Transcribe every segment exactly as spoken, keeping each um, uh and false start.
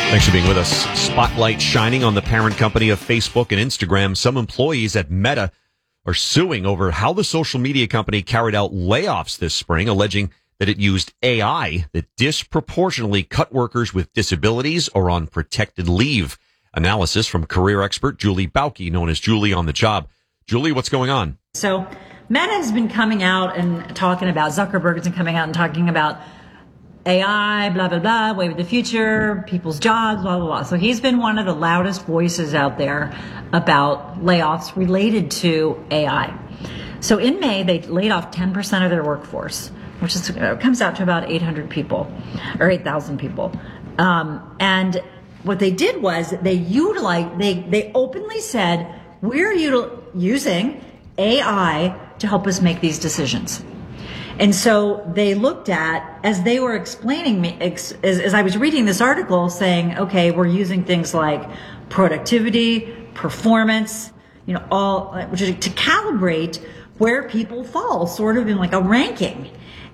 Thanks for being with us. Spotlight shining on the parent company of Facebook and Instagram. Some employees at Meta are suing over how the social media company carried out layoffs this spring, alleging that it used A I that disproportionately cut workers with disabilities or on protected leave. Analysis from career expert Julie Bauke, known as Julie on the Job. Julie, what's going on? So Meta has been coming out and talking about, Zuckerberg has been coming out and talking about A I, blah, blah, blah, way of the future, people's jobs, blah, blah, blah. So he's been one of the loudest voices out there about layoffs related to A I. So in May, they laid off ten percent of their workforce, which is, uh, comes out to about eight hundred people, or eight thousand people. Um, and what they did was they utilized, they, they openly said, we're util- using A I to help us make these decisions. And so they looked at, as they were explaining me, ex, as, as I was reading this article, saying, okay, we're using things like productivity, performance, you know, all, which is to calibrate where people fall, sort of in like a ranking.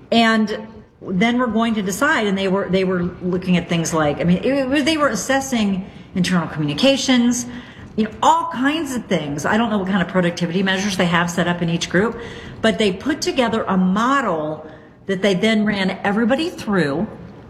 And then we're going to decide, and they were, they were looking at things like, I mean, it, it, they were assessing internal communications, you know, all kinds of things. I don't know what kind of productivity measures they have set up in each group, but they put together a model that they then ran everybody through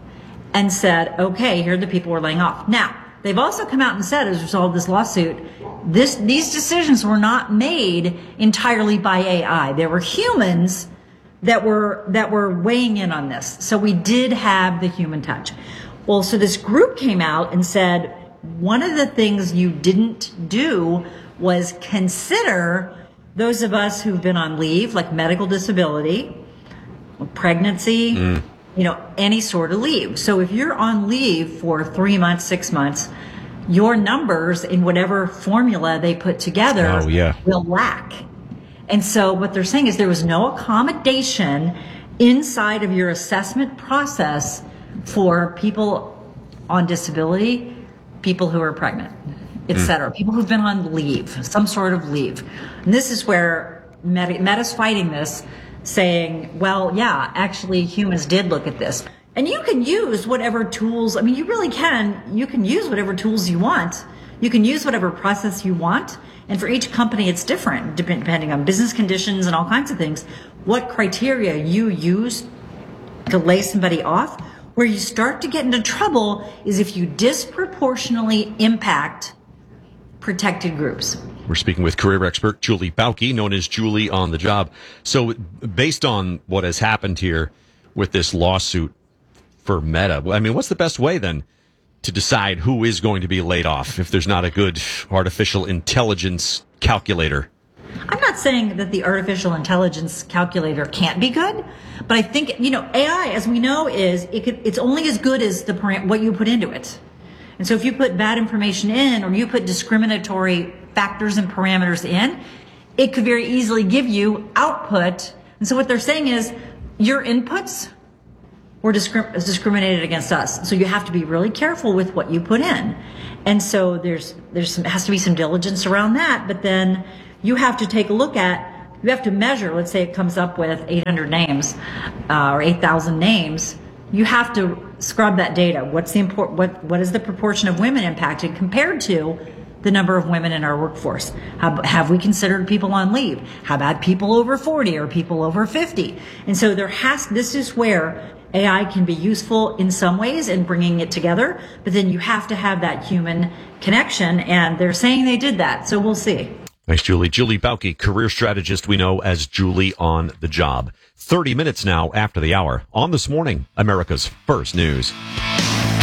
and said, okay, here are the people we're laying off. Now, they've also come out and said, as a result of this lawsuit, this, these decisions were not made entirely by A I. There were humans that were, that were weighing in on this. So we did have the human touch. Well, so this group came out and said, one of the things you didn't do was consider those of us who've been on leave, like medical disability, pregnancy, mm. you know, any sort of leave. So if you're on leave for three months, six months, your numbers in whatever formula they put together oh, yeah. will lack. And so what they're saying is there was no accommodation inside of your assessment process for people on disability, people who are pregnant, et cetera, mm. people who've been on leave, some sort of leave. And this is where Meta, Meta's fighting this, saying, well, yeah, actually humans did look at this. And you can use whatever tools, I mean, you really can, you can use whatever tools you want. You can use whatever process you want. And for each company, it's different, depending on business conditions and all kinds of things. What criteria you use to lay somebody off. Where you start to get into trouble is if you disproportionately impact protected groups. We're speaking with career expert Julie Bauke, known as Julie on the Job. So based on what has happened here with this lawsuit for Meta, I mean, what's the best way then to decide who is going to be laid off if there's not a good artificial intelligence calculator? I'm not saying that the artificial intelligence calculator can't be good, but I think, you know, A I, as we know, is it could, it's only as good as the what you put into it. And so if you put bad information in, or you put discriminatory factors and parameters in, it could very easily give you output. And so what they're saying is your inputs were discrim- discriminated against us. So you have to be really careful with what you put in. And so there's, there's some, has to be some diligence around that, but then you have to take a look at, you have to measure, let's say it comes up with eight hundred names, uh, or eight thousand names. You have to scrub that data. What's the import, what, what is the proportion of women impacted compared to the number of women in our workforce? How, have we considered people on leave? How about people over forty or people over fifty? And so there has, this is where A I can be useful in some ways in bringing it together, but then you have to have that human connection, and they're saying they did that, so we'll see. Thanks, Julie. Julie Bauke, career strategist we know as Julie on the Job. thirty minutes now after the hour on This Morning, America's First News.